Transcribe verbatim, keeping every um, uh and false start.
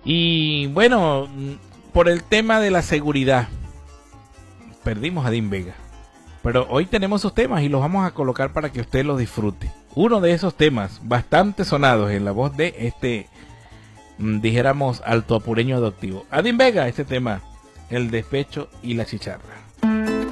Y bueno, por el tema de la seguridad, perdimos a Dean Vega. Pero hoy tenemos esos temas y los vamos a colocar para que usted los disfrute. Uno de esos temas bastante sonados en la voz de este, dijéramos, altoapureño adoptivo. A Dean Vega, este tema, el despecho y la chicharra.